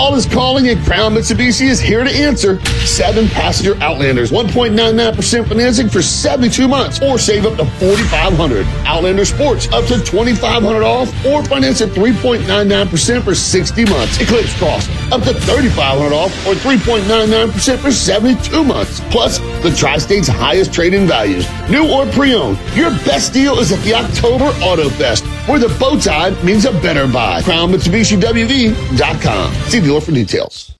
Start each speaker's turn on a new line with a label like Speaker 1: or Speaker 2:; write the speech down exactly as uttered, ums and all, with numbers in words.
Speaker 1: Fall is calling, and Crown Mitsubishi is here to answer. Seven passenger Outlanders, one point nine nine percent financing for seventy-two months, or save up to forty-five hundred dollars. Outlander Sports, up to twenty-five hundred dollars off, or finance at three point nine nine percent for sixty months. Eclipse Cross, up to thirty-five hundred dollars off, or three point nine nine percent for seventy-two months. Plus, the Tri-State's highest trade-in values. New or pre-owned, your best deal is at the October Auto Fest, where the bow tie means a better buy. Crown Mitsubishi W V dot com. See dealer for details.